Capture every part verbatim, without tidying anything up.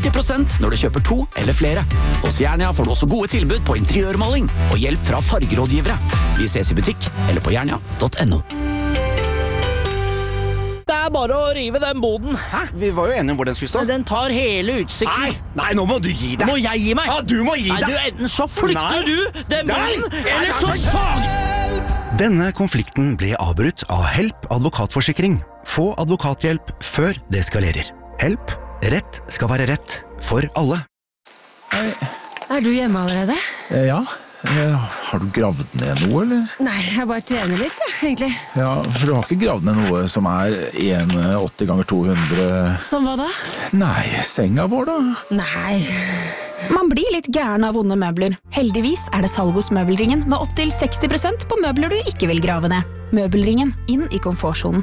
førti prosent når du kjøper to eller flere. Hos Jernia får du også gode tilbud på interiørmaling og hjelp fra fargerådgivere. Vi ses i butikk eller på jernia punktum no. Det er bare å rive den boden. Hæ? Vi var jo enige om hvor den skulle stå. Den tar hele utsikten. Nei, nei, nå må du gi deg. Må jeg gi meg? Ja, du må gi nei, deg. Du, enten så flytter nei. du den boden, Nei. eller så sag... Denne konflikten ble avbrutt av Help advokatforsikring. Få advokathjelp før det skalerer. Help. Rett skal være rett for alle. Hei. Er du hjemme allerede? Ja. Har du gravd ned noe, eller? Nei, jeg bare trener litt, egentlig. Ja, for du har ikke gravd ned noe som er en komma åtti ganger to hundre... Som hva da? Nei, senga vår da? Nei. Man blir litt gæren av vonde møbler. Heldigvis er det salg hos Møbelringen med opp til seksti prosent på møbler du ikke vil grave ned. Møbelringen, inn i komfortzonen.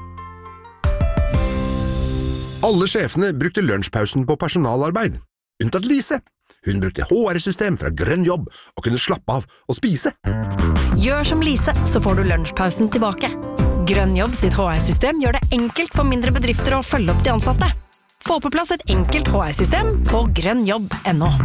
Alle sjefene brukte lunsjpausen på personalarbeid. Unntatt Lise. Hun brukte H R-system fra Grønn Jobb og kunne slappe av og spise. Gjør som Lise, så får du lunsjpausen tilbake. Grønn Jobb sitt H R-system gjør det enkelt for mindre bedrifter å følge opp de ansatte. Få på plass et enkelt H R-system på grønnjobb punktum no.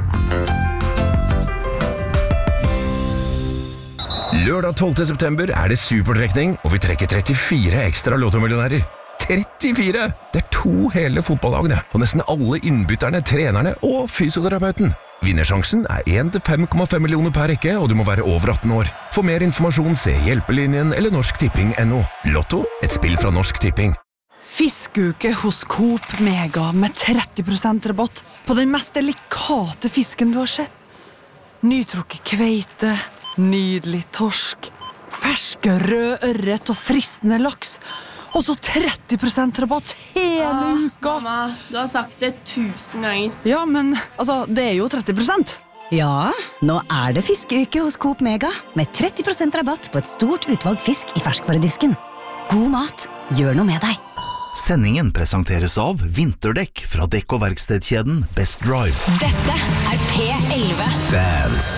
Lørdag tolvte september er det supertrekning, og vi trekker trettifire ekstra lottomillionærer. trettifire! Det er to hele fotballagene, og nesten alle innbytterne, trenerne og fysioterapeuten. Vinnersjansen er en til fem komma fem millioner per rekke, og du må være over atten år. For mer informasjon se Hjelpelinjen eller norsk tipping punktum no. Lotto, et spill fra Norsk Tipping. Fiskeuke hos Coop Mega med tretti prosent rabatt på den mest delikate fisken du har sett. Nytrukket kveite, nydelig torsk, ferske rød ørret og fristende laks. Og så tretti prosent rabatt hele ah, uka. Mamma, du har sagt det tusen ganger. Ja, men altså, det er jo tretti prosent. Ja, nå er det fiskeuke hos Coop Mega med tretti prosent rabatt på et stort utvalg fisk i ferskvaredisken. God mat, gjør noe med deg. Sendingen presenteres av vinterdekk fra dekk- og verkstedkjeden Best Drive. Dette er P elleve. Dance.